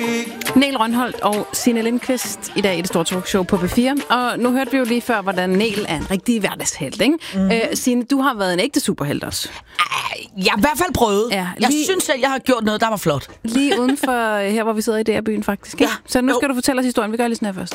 Niel Rønholdt og Signe Lindqvist i dag i det store talkshow på P4. Og nu hørte vi jo lige før, hvordan Niel er en rigtig hverdagshelt, ikke? Signe, du har været en ægte superhelt også. Jeg har i hvert fald prøvet. Ja, jeg synes selv, jeg har gjort noget, der var flot. Lige uden for her, hvor vi sidder i DR-byen, faktisk. Ja. Så nu skal du fortælle os historien. Vi gør lige sådan her først.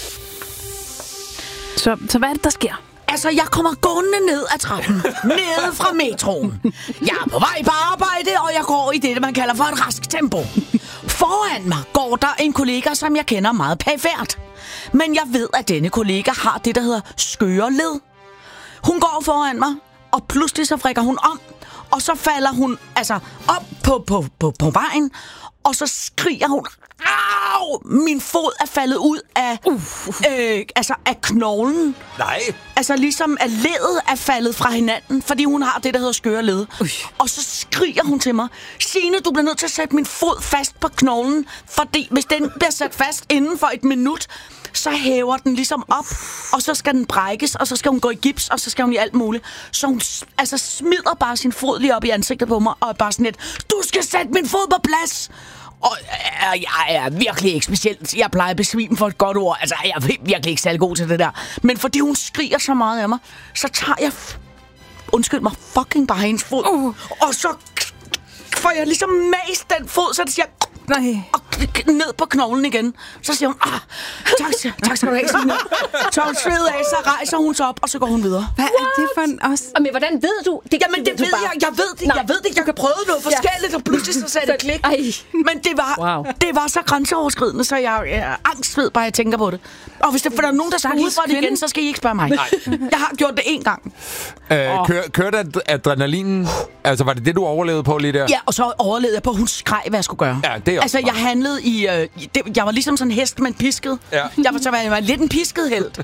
Så hvad er det, der sker? Altså, jeg kommer gående ned ad trappen. Nede fra metroen. Jeg er på vej på arbejde, og jeg går i det, man kalder for et rask tempo. Foran mig går der en kollega, som jeg kender meget perifert. Men jeg ved, at denne kollega har det, der hedder skøre led. Hun går foran mig, og pludselig så frikker hun om. Og så falder hun altså op på vejen, og så skriger hun, au! Min fod er faldet ud af, af knoglen. Nej. Altså ligesom at leddet er faldet fra hinanden, fordi hun har det, der hedder skøre led. Og så skriger hun til mig, Signe, du bliver nødt til at sætte min fod fast på knoglen, fordi hvis den bliver sat fast inden for et minut, så hæver den ligesom op, og så skal den brækkes, og så skal hun gå i gips, og så skal hun i alt muligt. Så hun smider bare sin fod lige op i ansigtet på mig, og er bare sådan lidt, du skal sætte min fod på plads! Og jeg er virkelig ikke specielt. Jeg plejer at besvime for et godt ord. Altså, jeg er virkelig ikke særlig god til det der. Men fordi hun skriger så meget af mig, så tager jeg, undskyld mig, fucking bare hendes fod. Og så får jeg ligesom mast den fod, så det siger, nej, og ned på knoglen igen. Så siger hun, tak skal du have, Signe. Så hun sveder af, så rejser hun sig op, og så går hun videre. Hvad er det for en os? Men hvordan ved du? Jamen, det ved jeg. Jeg ved det. Jeg kan prøve noget forskelligt, og pludselig så sagde det klik. Men det var så grænseoverskridende, så jeg angstved bare, jeg tænker på det. Og hvis der er nogen, der skal ud for det igen, så skal I ikke spørge mig. Nej. Jeg har gjort det én gang. Kørte adrenalinen? Altså, var det du overlevede på lige der? Ja, og så overlevede jeg på, at hun skreg, hvad jeg skulle gøre. Ja, det er altså, jeg handlede i... jeg var ligesom sådan en hest, men pisket. Ja. Jeg var lidt en pisket helt.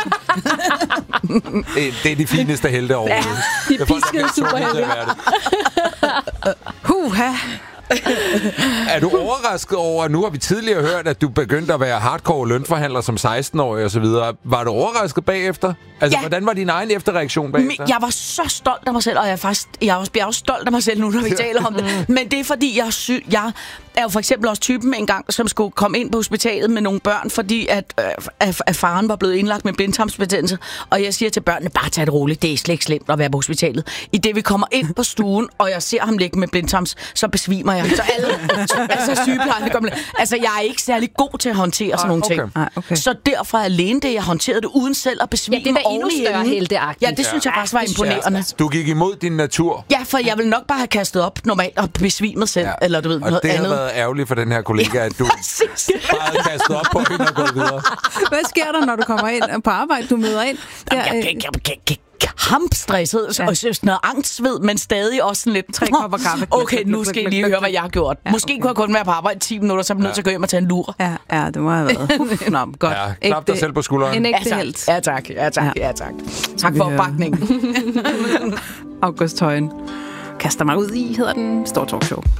Det er de fineste helte overhovedet. Ja, de piskede superhelte. Er du overrasket over, nu har vi tidligere hørt, at du begyndte at være hardcore lønforhandler som 16-årig og så videre. Var du overrasket bagefter? Altså, hvordan var din egen efterreaktion bagefter? Jeg var så stolt af mig selv, og jeg er også stolt af mig selv nu, når vi taler om det. Men det er fordi, jeg er jo for eksempel også typen en gang, som skulle komme ind på hospitalet med nogle børn, fordi at faren var blevet indlagt med blindtarmsbetændelse. Og jeg siger til børnene, bare tag det roligt, det er slet ikke slemt at være på hospitalet. I det vi kommer ind på stuen, og jeg ser ham ligge med blindtarms, så besvimer jeg. Så alle, altså sygeplejerne, altså jeg er ikke særlig god til at håndtere sådan nogle ting. Okay. Så derfor alene det, jeg hånterede det uden selv at besvime. Ja, det var endnu større helteagtigt. Ja, det synes jeg faktisk var imponerende. Du gik imod din natur. Ja, for jeg ville nok bare have kastet op normalt og besvimet selv, eller du ved, noget andet. Og det har været ærgerligt for den her kollega, at du bare havde kastet op på hende og gået videre. Hvad sker der, når du kommer ind på arbejde, du møder ind? Hampstresset og sådan noget angstsved, men stadig også sådan lidt 3 kopper kaffe. Okay, nu skal I lige høre, hvad jeg har gjort. Ja, måske kunne jeg kun være på arbejde 10 minutter, så er jeg nødt til at gå hjem og tage en lur. Ja, det må have været. Nå, godt. Ja, klap dig selv på skulderen. En ægte helt. Ja, tak. Tak for opbakningen. August Højen kaster mig ud i, hedder den Stor Talkshow.